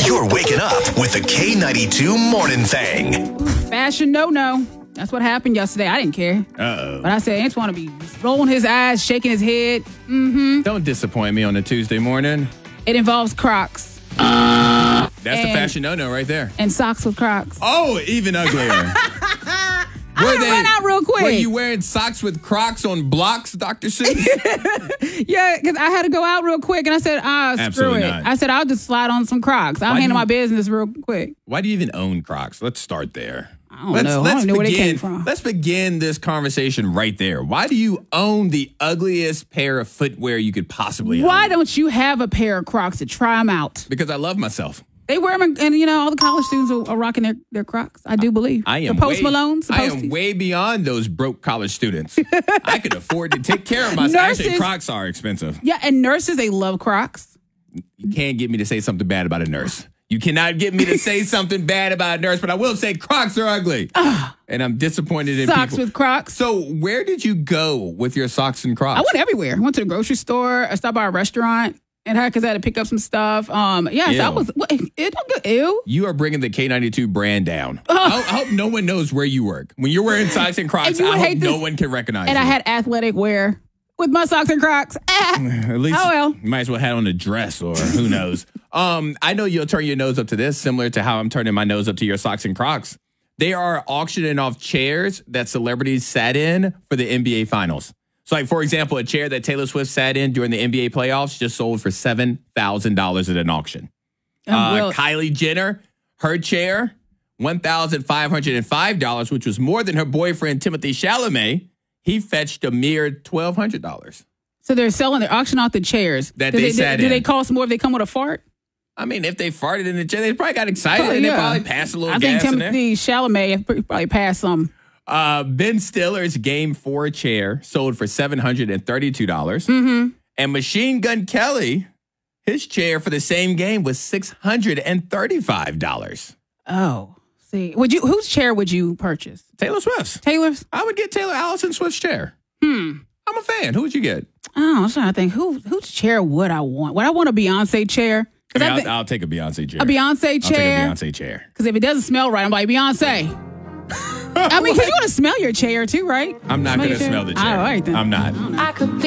You're waking up with the K92 Morning Thing. Fashion no. That's what happened yesterday. I didn't care. Uh-oh. But I said Antoine to be rolling his eyes, shaking his head. Don't disappoint me on a Tuesday morning. It involves Crocs That's the fashion no-no right there. and socks with Crocs. Oh, even uglier. I'm going to run out real quick. Were you wearing socks with Crocs on blocks, Dr. Seuss? Yeah, because I had to go out real quick, and I said, screw Absolutely it. not. I said, I'll just slide on some Crocs. I'll handle my business real quick. Why do you even own Crocs? Let's start there. I don't know. I don't know where they came from. Let's begin this conversation right there. Why do you own the ugliest pair of footwear you could possibly own? Why don't you have a pair of Crocs to try them out? Because I love myself. They wear them, and all the college students are rocking their Crocs. I do believe. I am the Post Malones. I am way beyond those broke college students. I could afford to take care of myself. Actually, Crocs are expensive. Yeah, and nurses, they love Crocs. You can't get me to say something bad about a nurse. You cannot get me to say something bad about a nurse, but I will say Crocs are ugly. And I'm disappointed in Socks people. with Crocs. So where did you go with your socks and Crocs? I went everywhere. I went to the grocery store. I stopped by a restaurant. And because I had to pick up some stuff. So I was, ew. You are bringing the K92 brand down. I hope no one knows where you work. When you're wearing socks and Crocs, I hope no one can recognize and you. I had athletic wear with my socks and Crocs. At least you might as well have on a dress or who knows. I know you'll turn your nose up to this, similar to how I'm turning my nose up to your socks and Crocs. They are auctioning off chairs that celebrities sat in for the NBA Finals. So, like, for example, a chair that Taylor Swift sat in during the NBA playoffs just sold for $7,000 at an auction. Kylie Jenner, her chair, $1,505, which was more than her boyfriend, Timothy Chalamet. He fetched a mere $1,200. So they're auctioning off the chairs. That they sat in. Do they cost more if they come with a fart? I mean, if they farted in the chair, they probably got excited and they probably passed a little gas in there. I think Timothy Chalamet probably passed some. Ben Stiller's Game 4 chair sold for $732. Mm-hmm. And Machine Gun Kelly, his chair for the same game was $635. Oh, see. Whose chair would you purchase? Taylor Swift's. Taylor's? I would get Taylor Allison Swift's chair. I'm a fan. Who would you get? Oh, I'm trying to think. Whose chair would I want? Would I want a Beyonce chair? I'll take a Beyonce chair. A Beyonce chair? I'll take a Beyonce chair. Because if it doesn't smell right, I'm like, Beyonce. I mean, because you want to smell your chair too, right? I'm not going to smell the chair. All right, then. I'm not. I could